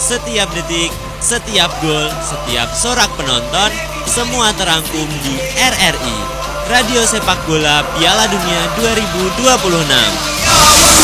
Setiap detik, setiap gol, setiap sorak penonton, semua terangkum di RRI, Radio Sepak Bola Piala Dunia 2026.